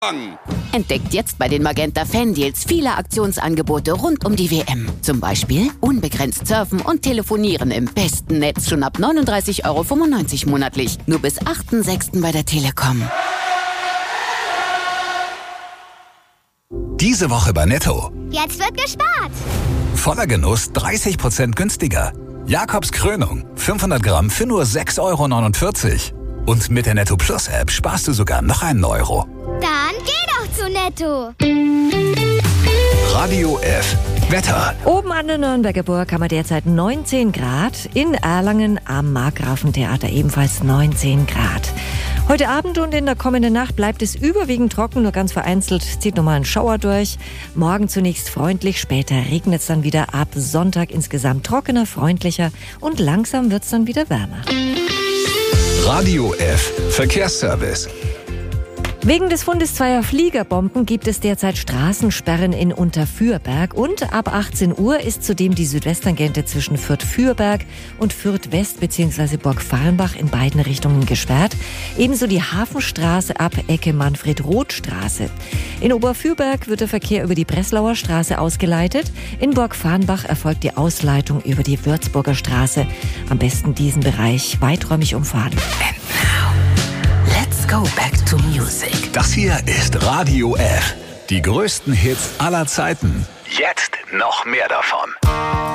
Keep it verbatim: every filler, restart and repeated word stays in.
Entdeckt jetzt bei den Magenta Fan-Deals viele Aktionsangebote rund um die W M. Zum Beispiel unbegrenzt surfen und telefonieren im besten Netz schon ab neununddreißig Euro fünfundneunzig monatlich. Nur bis achten sechsten bei der Telekom. Diese Woche bei Netto. Jetzt wird gespart. Voller Genuss dreißig Prozent günstiger. Jakobs Krönung fünfhundert Gramm für nur sechs Euro neunundvierzig. Und mit der Netto Plus App sparst du sogar noch einen Euro. Dann geh doch zu Netto. Radio F. Wetter. Oben an der Nürnberger Burg haben wir derzeit neunzehn Grad. In Erlangen am Markgrafentheater ebenfalls neunzehn Grad. Heute Abend und in der kommenden Nacht bleibt es überwiegend trocken, nur ganz vereinzelt zieht nochmal ein Schauer durch. Morgen zunächst freundlich, später regnet es dann wieder. Ab Sonntag insgesamt trockener, freundlicher und langsam wird es dann wieder wärmer. Radio F. Verkehrsservice. Wegen des Fundes zweier Fliegerbomben gibt es derzeit Straßensperren in Unterfürberg und ab achtzehn Uhr ist zudem die Südwesttangente zwischen Fürth-Fürberg und Fürth-West bzw. Burgfarrnbach in beiden Richtungen gesperrt. Ebenso die Hafenstraße ab Ecke Manfred-Roth-Straße. In Oberfürberg wird der Verkehr über die Breslauer Straße ausgeleitet. In Burgfarrnbach erfolgt die Ausleitung über die Würzburger Straße. Am besten diesen Bereich weiträumig umfahren. And now, let's go back to music. Das hier ist Radio F. Die größten Hits aller Zeiten. Jetzt noch mehr davon.